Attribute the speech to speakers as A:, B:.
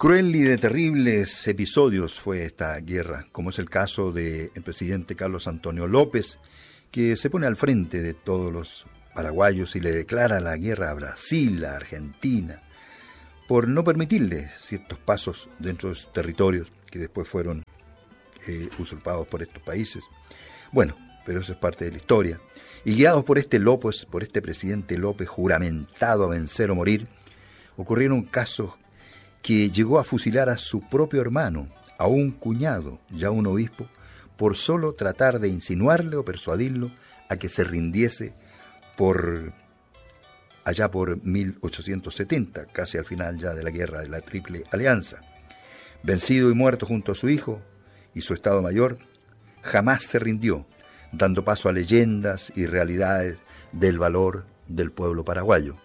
A: Cruel y de terribles episodios fue esta guerra, como es el caso del presidente Carlos Antonio López, que se pone al frente de todos los paraguayos y le declara la guerra a Brasil, a Argentina, por no permitirle ciertos pasos dentro de sus territorios que después fueron usurpados por estos países. Bueno, pero eso es parte de la historia. Y guiados por este López, por este presidente López juramentado a vencer o morir, ocurrieron casos que llegó a fusilar a su propio hermano, a un cuñado, ya un obispo, por solo tratar de insinuarle o persuadirlo a que se rindiese allá por 1870, casi al final ya de la guerra de la Triple Alianza. Vencido y muerto junto a su hijo y su Estado Mayor, jamás se rindió, dando paso a leyendas y realidades del valor del pueblo paraguayo.